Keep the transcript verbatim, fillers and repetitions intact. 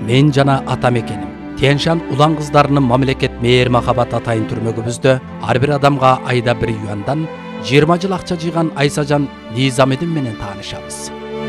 Мен жана Атамекеним Тянь-Шань улан кыздарынын мамлекет мээр махабат атайын түрмөгүбүздө ар бир адамга айда бир юандан жыйырма жыл акча жыйган Айсажан Низамедин менен таанышабыз.